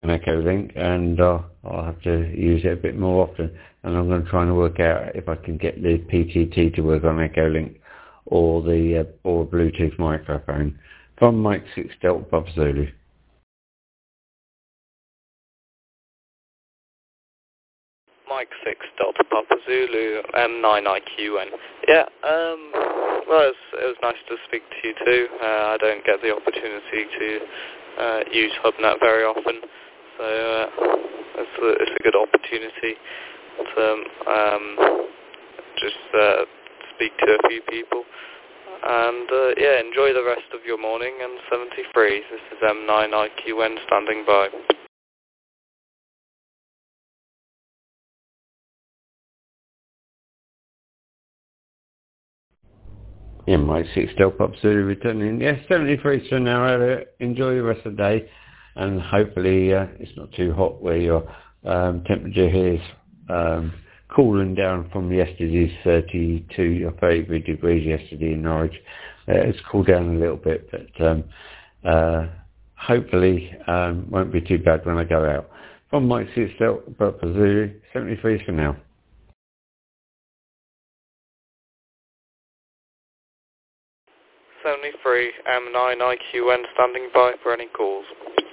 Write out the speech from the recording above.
an Echo Link, and I'll have to use it a bit more often. And I'm going to try and work out if I can get the PTT to work on Echo Link or the or Bluetooth microphone. From Mike 6 Delta Papa Zulu. Mike 6 Delta Papa Zulu M9IQN. Yeah, well, it was nice to speak to you too. I don't get the opportunity to use HubNet very often, so it's a good opportunity to just speak to a few people. And yeah, enjoy the rest of your morning. And 73, this is M9IQN standing by. Yeah, Mike 6 Delta Papa Zulu returning. Yeah, 73 for an hour. Enjoy the rest of the day, and hopefully it's not too hot where your temperature here is cooling down from yesterday's 32 or 33 degrees yesterday in Norwich. It's cooled down a little bit, but hopefully won't be too bad when I go out. From Mike 6 Delta Papa Zulu, 73 for now. 73 M9IQN standing by for any calls.